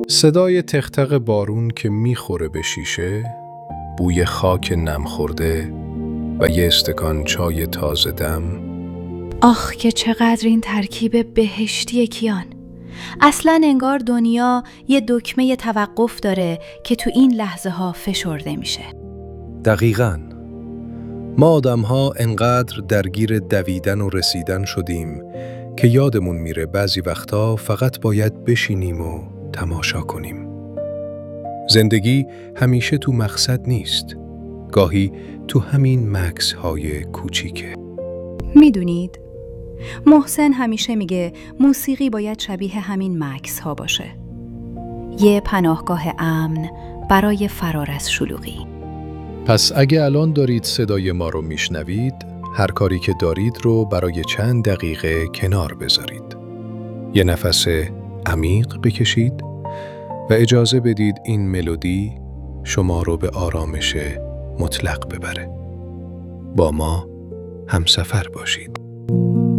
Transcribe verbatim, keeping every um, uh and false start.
صدای تختق بارون که میخوره به شیشه، بوی خاک نم خورده و یه استکان چای تازه دم. آخ که چقدر این ترکیب بهشتی کیان. اصلا انگار دنیا یه دکمه توقف داره که تو این لحظه ها فشرده میشه. دقیقاً. ما آدم‌ها انقدر درگیر دویدن و رسیدن شدیم که یادمون میره بعضی وقتا فقط باید بشینیم و تماشا کنیم. زندگی همیشه تو مقصد نیست. گاهی تو همین مکث‌های کوچیکه. میدونید؟ محسن همیشه میگه موسیقی باید شبیه همین مکث ها باشه. یه پناهگاه امن برای فرار از شلوغی. پس اگه الان دارید صدای ما رو میشنوید، هر کاری که دارید رو برای چند دقیقه کنار بذارید. یه نفس عمیق بکشید و اجازه بدید این ملودی شما رو به آرامش مطلق ببره. با ما همسفر باشید.